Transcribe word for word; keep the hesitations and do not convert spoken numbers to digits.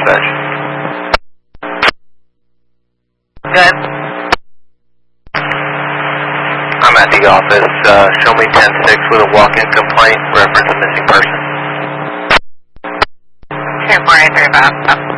dispatch. Good. I'm at the office. Uh, show me ten six with a walk-in complaint reference a missing person. ten four eight three five.